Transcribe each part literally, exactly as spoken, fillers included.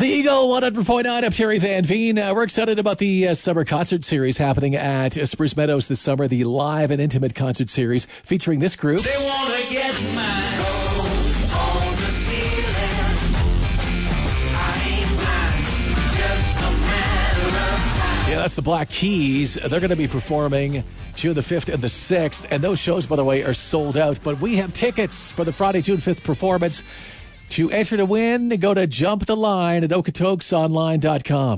The Eagle one hundred point nine. I'm Terry Van Veen. Uh, we're excited about the uh, summer concert series happening at uh, Spruce Meadows this summer. The live and intimate concert series featuring this group. They want to get mine. Gold on the ceiling. I ain't blind, just a matter of time. Yeah, that's the Black Keys. They're going to be performing June the fifth and the sixth. And those shows, by the way, are sold out. But we have tickets for the Friday, June fifth performance. To enter to win, go to Jump the Line at Okotoks Online dot com.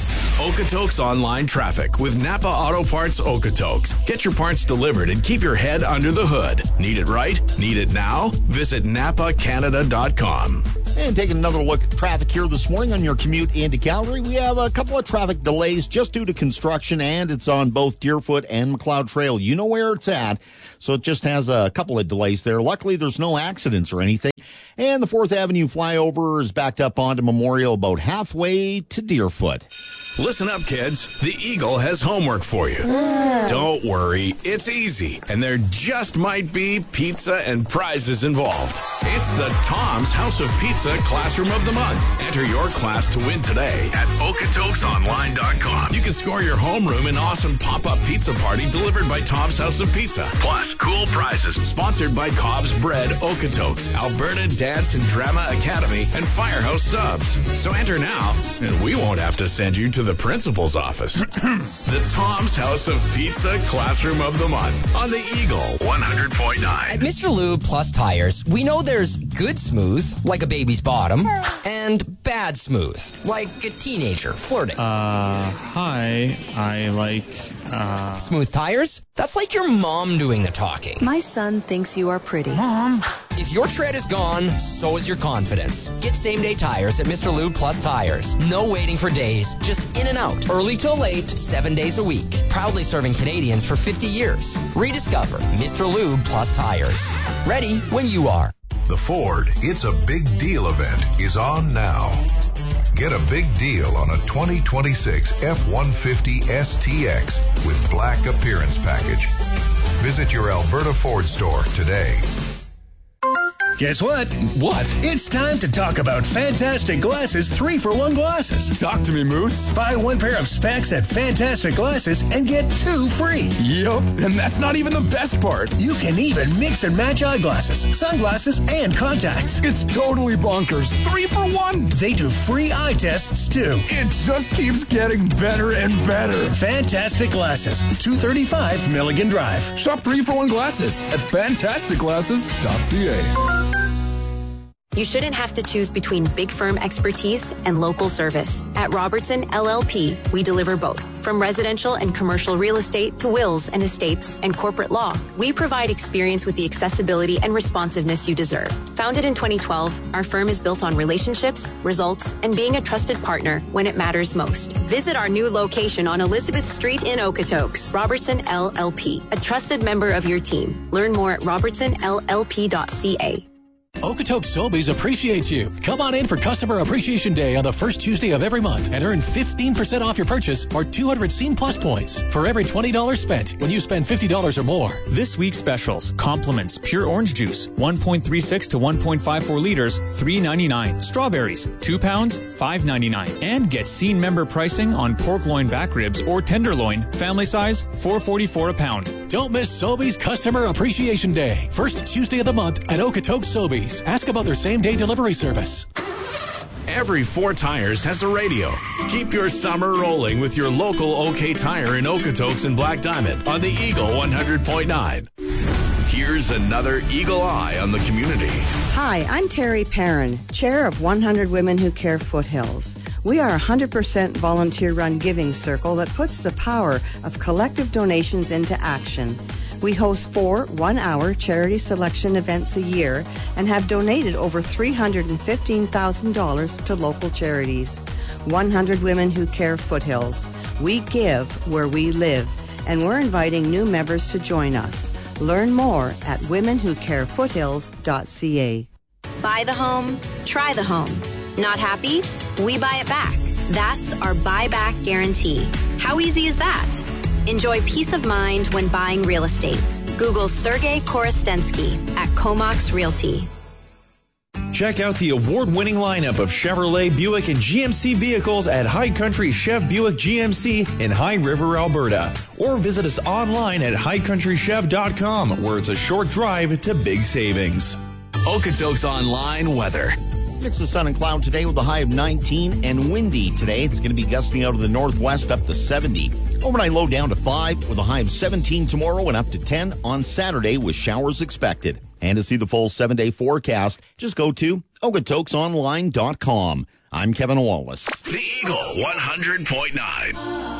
Okotoks Online Traffic with Napa Auto Parts Okotoks. Get your parts delivered and keep your head under the hood. Need it right? Need it now? Visit Napa Canada dot com. And taking another look at traffic here this morning on your commute into Calgary. We have a couple of traffic delays just due to construction, and it's on both Deerfoot and McLeod Trail. You know where it's at, so it just has a couple of delays there. Luckily, there's no accidents or anything. And the fourth Avenue flyover is backed up onto Memorial about halfway to Deerfoot. Listen up, kids. The Eagle has homework for you. Don't worry, it's easy, and there just might be pizza and prizes involved. It's the Tom's House of Pizza Classroom of the Month. Enter your class to win today at Okotoks Online dot com. You can score your homeroom an awesome pop-up pizza party delivered by Tom's House of Pizza. Plus, cool prizes sponsored by Cobb's Bread, Okotoks, Alberta Dance and Drama Academy, and Firehouse Subs. So enter now, and we won't have to send you to the principal's office. The Tom's House of Pizza Classroom of the Month on the Eagle one hundred point nine. At Mister Lube Plus Tires, we know there's good smooth, like a baby's bottom, and bad smooth, like a teenager flirting. Uh, hi, I like, uh... Smooth tires? That's like your mom doing the talking. My son thinks you are pretty. Mom! If your tread is gone, so is your confidence. Get same-day tires at Mister Lube Plus Tires. No waiting for days, just in and out, early till late, seven days a week. Proudly serving Canadians for fifty years. Rediscover Mister Lube Plus Tires. Ready when you are. The Ford It's a Big Deal event is on now. Get a big deal on a twenty twenty-six F one fifty S T X with black appearance package. Visit your Alberta Ford store today. Guess what? What? It's time to talk about Fantastic Glasses three for one glasses. Talk to me, Moose. Buy one pair of specs at Fantastic Glasses and get two free. Yup, and that's not even the best part. You can even mix and match eyeglasses, sunglasses, and contacts. It's totally bonkers. Three for one. They do free eye tests, too. It just keeps getting better and better. Fantastic Glasses, two thirty-five Milligan Drive. Shop three for one glasses at fantastic glasses dot c a. You shouldn't have to choose between big firm expertise and local service. At Robertson L L P, we deliver both. From residential and commercial real estate to wills and estates and corporate law, we provide experience with the accessibility and responsiveness you deserve. Founded in twenty twelve, our firm is built on relationships, results, and being a trusted partner when it matters most. Visit our new location on Elizabeth Street in Okotoks. Robertson L L P, a trusted member of your team. Learn more at robertson l l p dot c a. Okotoks Sobeys appreciates you. Come on in for Customer Appreciation Day on the first Tuesday of every month and earn fifteen percent off your purchase or two hundred Scene Plus points for every twenty dollars spent when you spend fifty dollars or more. This week's specials: Compliments Pure Orange Juice, one point three six to one point five four liters, three ninety-nine. Strawberries, two pounds, five ninety-nine. And get Scene member pricing on pork loin back ribs or tenderloin, family size, four forty-four a pound. Don't miss Sobeys Customer Appreciation Day, first Tuesday of the month at Okotoks Sobeys. Ask about their same-day delivery service. Every Four Tires has a radio. Keep your summer rolling with your local OK Tire in Okotoks and Black Diamond on the Eagle one hundred point nine. Here's another Eagle Eye on the community. Hi, I'm Terry Perrin, chair of one hundred Women Who Care Foothills. We are a one hundred percent volunteer-run giving circle that puts the power of collective donations into action. We host four one-hour charity selection events a year and have donated over three hundred fifteen thousand dollars to local charities. one hundred Women Who Care Foothills. We give where we live, and we're inviting new members to join us. Learn more at women who care foothills dot c a. Buy the home, try the home. Not happy? We buy it back. That's our buyback guarantee. How easy is that? Enjoy peace of mind when buying real estate. Google Sergey Korostensky at Comox Realty. Check out the award-winning lineup of Chevrolet, Buick, and G M C vehicles at High Country Chev Buick G M C in High River, Alberta. Or visit us online at high country chev dot com, where it's a short drive to big savings. Okotoks Online weather. Mix of sun and cloud today with a high of nineteen and windy today. It's going to be gusting out of the northwest up to seventy. Overnight low down to five with a high of seventeen tomorrow and up to ten on Saturday with showers expected. And to see the full seven-day forecast, just go to okotoks online dot com. I'm Kevin Wallace. The Eagle one hundred point nine.